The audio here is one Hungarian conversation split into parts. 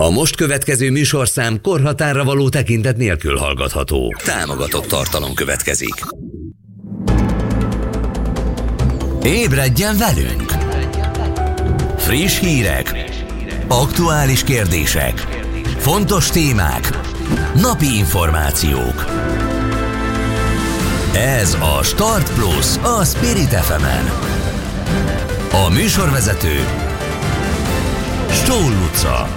A most következő műsorszám korhatárra való tekintet nélkül hallgatható. Támogatott tartalom következik. Ébredjen velünk! Friss hírek, aktuális kérdések, fontos témák, napi információk. Ez a Start Plus a Spirit FM-en. A műsorvezető Stól Luca.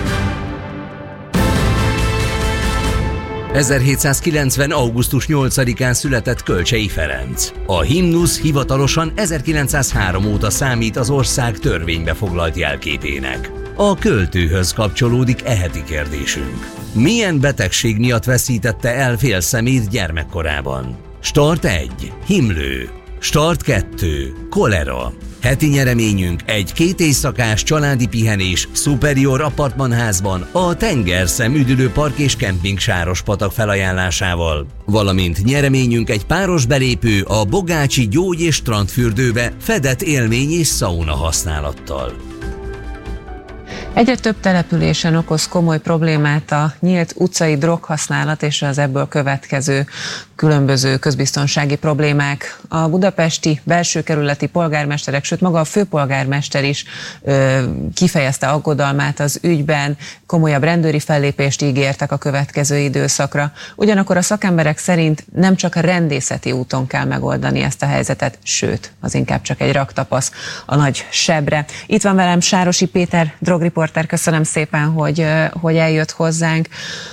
1790. augusztus 8-án született Kölcsey Ferenc. A himnusz hivatalosan 1903 óta számít az ország törvénybe foglalt jelképének. A költőhöz kapcsolódik heti kérdésünk. Milyen betegség miatt veszítette el fél szemét gyermekkorában? Start 1. Himlő. Start 2. Kolera. Heti nyereményünk egy 2 éjszakás családi pihenés Superior apartmanházban a Tengerszem üdülőpark és kemping Sárospatak felajánlásával, valamint nyereményünk egy páros belépő a Bogácsi gyógy- és strandfürdőbe fedett élmény és szauna használattal. Egyre több településen okoz komoly problémát a nyílt utcai droghasználat és az ebből következő különböző közbiztonsági problémák. A budapesti belsőkerületi polgármesterek, sőt maga a főpolgármester is kifejezte aggodalmát az ügyben, komolyabb rendőri fellépést ígértek a következő időszakra. Ugyanakkor a szakemberek szerint nem csak rendészeti úton kell megoldani ezt a helyzetet, sőt, az inkább csak egy raktapasz a nagy sebre. Itt van velem Sárosi Péter, drogriporter, köszönöm szépen, hogy eljött hozzánk.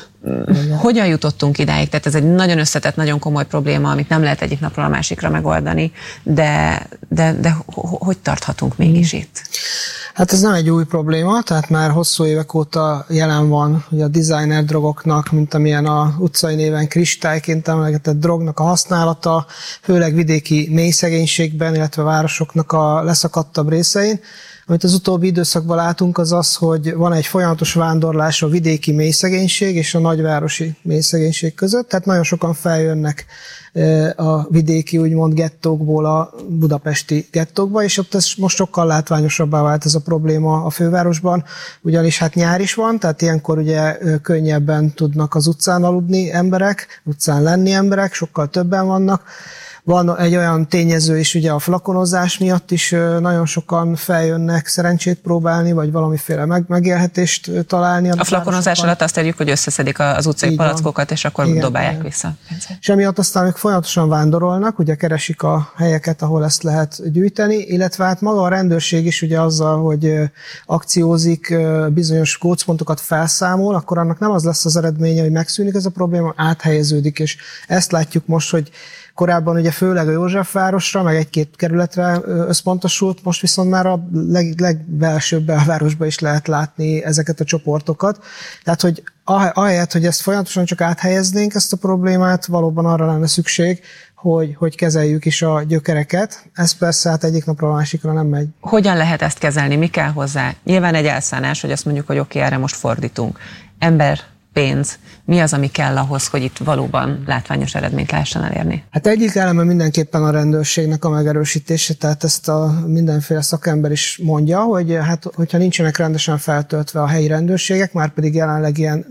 Hogyan jutottunk idáig? Tehát ez egy nagyon összetett, nagyon komoly probléma, amit nem lehet egyik napról a másikra megoldani, de hogy tarthatunk mégis itt? Hát ez nem egy új probléma, tehát már hosszú évek óta jelen van ugye a designer drogoknak, mint amilyen a utcai néven kristályként emlegetett drognak a használata, főleg vidéki mélyszegénységben, illetve városoknak a leszakadtabb részein. Amit az utóbbi időszakban látunk, az az, hogy van egy folyamatos vándorlás a vidéki mélyszegénység és a nagyvárosi mélyszegénység között, tehát nagyon sokan feljönnek a vidéki úgymond gettókból a budapesti gettókba, és ott ez most sokkal látványosabbá vált ez a probléma a fővárosban, ugyanis hát nyár is van, tehát ilyenkor ugye könnyebben tudnak az utcán aludni emberek, utcán lenni emberek, sokkal többen vannak. Van egy olyan tényező is, ugye a flakonozás miatt is nagyon sokan feljönnek szerencsét próbálni, vagy valamiféle megélhetést találni. A flakonozás alatt azt érjük, hogy összeszedik az utcai palackokat, és akkor dobálják vissza. És emiatt aztán még folyamatosan vándorolnak, ugye keresik a helyeket, ahol ezt lehet gyűjteni, illetve hát maga a rendőrség is ugye azzal, hogy akciózik, bizonyos gócpontokat felszámol, akkor annak nem az lesz az eredménye, hogy megszűnik ez a probléma, áthelyeződik, és ezt látjuk most, hogy korábban ugye főleg a Józsefvárosra, meg egy-két kerületre összpontosult, most viszont már a legbelsőbb belvárosban is lehet látni ezeket a csoportokat. Tehát, hogy ahelyett, hogy ezt folyamatosan csak áthelyeznénk ezt a problémát, valóban arra lenne szükség, hogy kezeljük is a gyökereket. Ez persze hát egyik napra a másikra nem megy. Hogyan lehet ezt kezelni? Mi kell hozzá? Nyilván egy elszánás, hogy azt mondjuk, hogy oké, erre most fordítunk. Ember, pénz. Mi az, ami kell ahhoz, hogy itt valóban látványos eredményt lehessen elérni? Hát egyik eleme mindenképpen a rendőrségnek a megerősítése, tehát ezt a mindenféle szakember is mondja, hogy hát, hogyha nincsenek rendesen feltöltve a helyi rendőrségek, már pedig jelenleg ilyen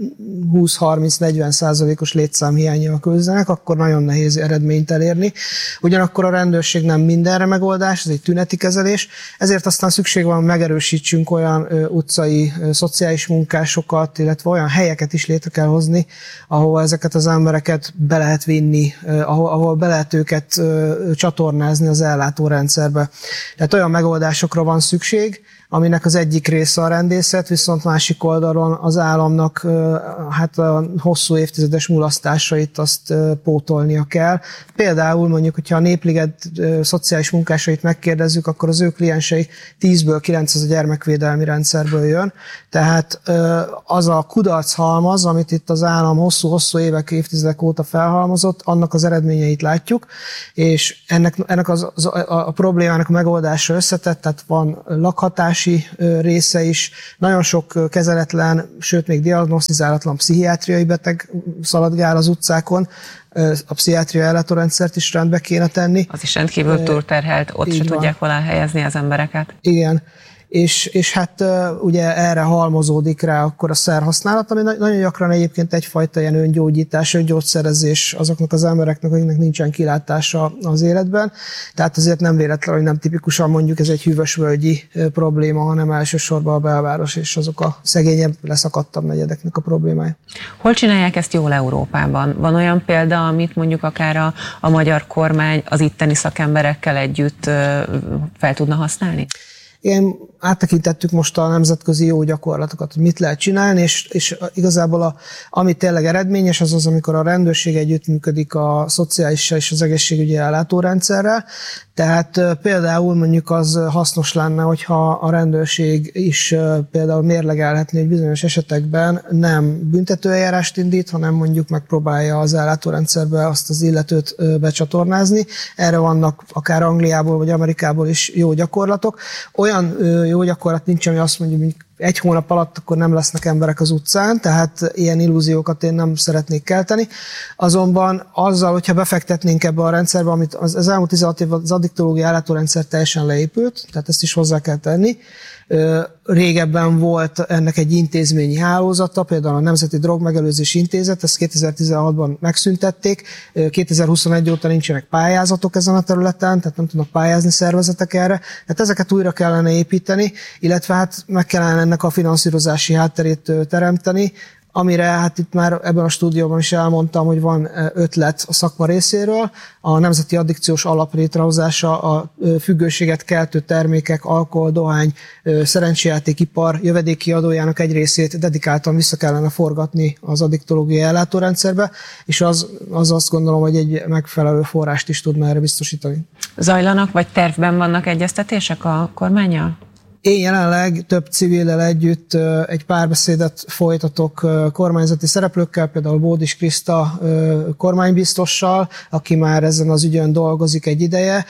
20-30-40%-os létszámhiánnyal küzdenek, akkor nagyon nehéz eredményt elérni. Ugyanakkor a rendőrség nem mindenre megoldás, ez egy tüneti kezelés, ezért aztán szükség van, megerősítsünk olyan utcai szociális munkásokat, illetve olyan helyeket is létre kell hozni, ahol ezeket az embereket be lehet vinni, ahol be lehet őket csatornázni az ellátórendszerbe. Tehát olyan megoldásokra van szükség, aminek az egyik része a rendészet, viszont másik oldalon az államnak hát a hosszú évtizedes mulasztásait azt pótolnia kell. Például mondjuk, hogyha a Népliget szociális munkásait megkérdezzük, akkor az ő kliensei 10-ből 9 az a gyermekvédelmi rendszerből jön. Tehát az a kudarchalmaz, amit itt az állam hosszú-hosszú évek, évtizedek óta felhalmozott, annak az eredményeit látjuk, és ennek a problémának a megoldása összetett, tehát van lakhatás, része is, nagyon sok kezeletlen, sőt még diagnosztizálatlan pszichiátriai beteg szaladgál az utcákon, a pszichiátriai ellátórendszert is rendbe kéne tenni. Az is rendkívül túlterhelt, ott se tudják hol elhelyezni az embereket. Igen. és hát ugye erre halmozódik rá akkor a szerhasználat, ami nagyon gyakran egyébként egyfajta ilyen öngyógyítás, öngyógyszerezés azoknak az embereknek, akiknek nincsen kilátása az életben. Tehát azért nem véletlen, hogy nem tipikusan mondjuk ez egy hűvösvölgyi probléma, hanem elsősorban a belváros és azok a szegényebb, leszakadtabb negyedeknek a problémája. Hol csinálják ezt jól Európában? Van olyan példa, amit mondjuk akár a magyar kormány az itteni szakemberekkel együtt fel tudna használni? Igen, áttekintettük most a nemzetközi jó gyakorlatokat, hogy mit lehet csinálni, és igazából ami tényleg eredményes, az az, amikor a rendőrség együttműködik a szociális és az egészségügyi ellátórendszerrel. Tehát például mondjuk az hasznos lenne, hogyha a rendőrség is például mérlegelhetné, hogy bizonyos esetekben nem büntetőeljárást indít, hanem mondjuk megpróbálja az ellátórendszerbe azt az illetőt becsatornázni. Erre vannak akár Angliából vagy Amerikából is jó gyakorlatok. Olyan jó gyakorlat nincs, ami azt mondja, hogy egy hónap alatt akkor nem lesznek emberek az utcán, tehát ilyen illúziókat én nem szeretnék kelteni. Azonban azzal, hogyha befektetnénk ebbe a rendszerbe, amit az elmúlt 16 évben az addiktológiai ellátórendszer teljesen leépült, tehát ezt is hozzá kell tenni. Régebben volt ennek egy intézményi hálózata, például a Nemzeti Drogmegelőzési Intézet, ezt 2016-ban megszüntették, 2021 óta nincsenek pályázatok ezen a területen, tehát nem tudnak pályázni szervezetek erre. Hát ezeket újra kellene építeni, illetve hát meg kellene ennek a finanszírozási hátterét teremteni, amire hát itt már ebben a stúdióban is elmondtam, hogy van ötlet a szakma részéről, a Nemzeti Addikciós Alap létrehozása, a függőséget keltő termékek, alkohol, dohány, szerencsejátékipar jövedéki adójának egy részét dedikáltan vissza kellene forgatni az addiktológiai ellátórendszerbe, és az azt gondolom, hogy egy megfelelő forrást is tudna erre biztosítani. Zajlanak, vagy tervben vannak egyeztetések a kormánnyal? Én jelenleg több civillel együtt egy párbeszédet folytatok kormányzati szereplőkkel, például Bódis Kriszta kormánybiztossal, aki már ezen az ügyön dolgozik egy ideje,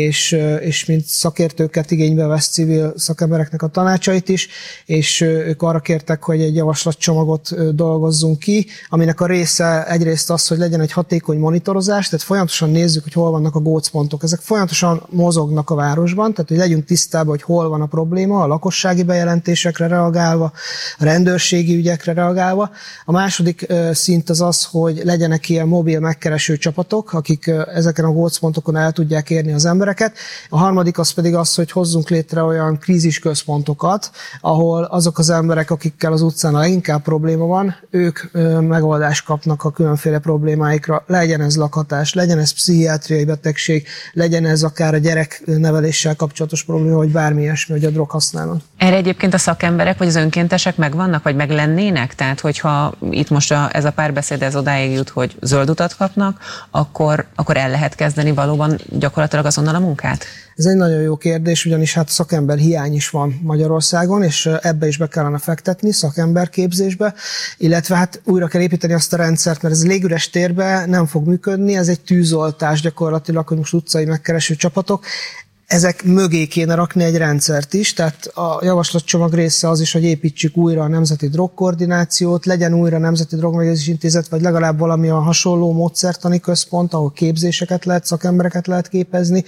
és mint szakértőket igénybe vesz civil szakembereknek a tanácsait is, és ők arra kértek, hogy egy javaslatcsomagot dolgozzunk ki, aminek a része egyrészt az, hogy legyen egy hatékony monitorozás, tehát folyamatosan nézzük, hogy hol vannak a gócpontok. Ezek folyamatosan mozognak a városban, tehát hogy legyünk tisztában, hogy hol van a probléma, a lakossági bejelentésekre reagálva, a rendőrségi ügyekre reagálva. A második szint az az, hogy legyenek ilyen mobil megkereső csapatok, akik ezeken a gócpontokon el tudják érni az embereket. A harmadik az pedig az, hogy hozzunk létre olyan krízisközpontokat, ahol azok az emberek, akikkel az utcán a leginkább probléma van, ők megoldást kapnak a különféle problémáikra. Legyen ez lakhatás, legyen ez pszichiátriai betegség, legyen ez akár a gyerekneveléssel kapcsolatos probléma, vagy bármi ilyesmi, hogy a drog használat. Erre egyébként a szakemberek vagy az önkéntesek megvannak, vagy meg lennének? Tehát, hogyha itt most ez a párbeszéd ez odáig jut, hogy zöld utat kapnak, akkor el lehet kezdeni valóban gyakorlatilag azonnal a munkát? Ez egy nagyon jó kérdés, ugyanis hát szakember hiány is van Magyarországon, és ebbe is be kellene fektetni, szakemberképzésbe, illetve hát újra kell építeni azt a rendszert, mert ez légüres térbe nem fog működni, ez egy tűzoltás gyakorlatilag, hogy most utcai megkereső csapatok. Ezek mögé kéne rakni egy rendszert is, tehát a javaslatcsomag része az is, hogy építsük újra a Nemzeti Drogkoordinációt, legyen újra Nemzeti Drogmegelőzési Intézet, vagy legalább valami a hasonló módszertani központ, ahol képzéseket lehet, szakembereket lehet képezni,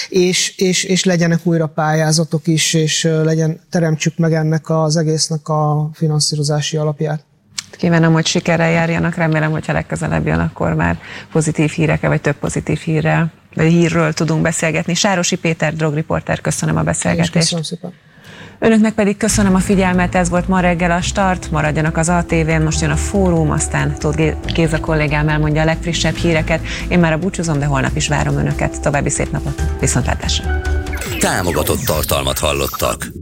és legyenek újra pályázatok is, és teremtsük meg ennek az egésznek a finanszírozási alapját. Kívánom, hogy sikerrel járjanak, remélem, hogyha legközelebb jön, akkor már pozitív hírekkel, vagy több pozitív hírről tudunk beszélgetni. Sárosi Péter, drogriporter, köszönöm a beszélgetést. Köszönöm szépen. Önöknek pedig köszönöm a figyelmet, ez volt ma reggel a Start, maradjanak az ATV-n, most jön a Fórum, aztán Tóth Géza kollégám elmondja a legfrissebb híreket. Én már búcsúzom, de holnap is várom Önöket. További szép napot, viszontlátásra! Támogatott tartalmat hallottak.